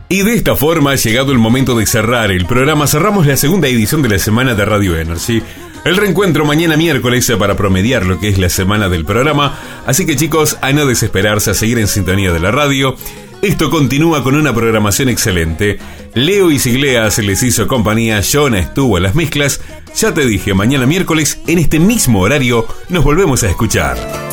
Y de esta forma ha llegado el momento de cerrar el programa. Cerramos la segunda edición de la semana de Radio Energy. El reencuentro mañana miércoles para promediar lo que es la semana del programa. Así que chicos, a no desesperarse, a seguir en sintonía de la radio. Esto continúa con una programación excelente. Leo Isigleas les hizo compañía, Jonah estuvo en las mezclas. Ya te dije, mañana miércoles, en este mismo horario, nos volvemos a escuchar.